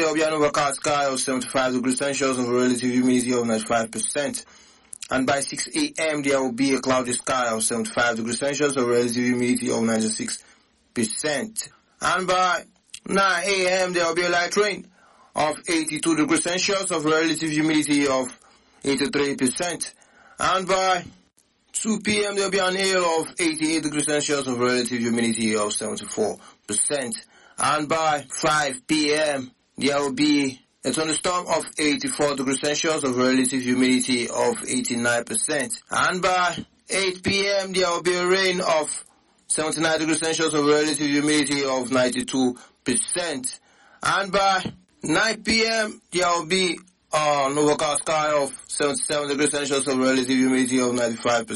There will be an overcast sky of 75 degrees Celsius of relative humidity of 95%. And by 6 a.m. there will be a cloudy sky of 75 degrees Celsius of relative humidity of 96%. And by 9 a.m. there will be a light rain of 82 degrees Celsius of relative humidity of 83%. And by 2 p.m. there will be an hail of 88 degrees Celsius of relative humidity of 74%. And by 5 p.m. there will be a thunderstorm of 84 degrees Celsius of relative humidity of 89%. And by 8 p.m. there will be a rain of 79 degrees Celsius of relative humidity of 92%. And by 9 p.m. there will be an overcast sky of 77 degrees Celsius of relative humidity of 95%.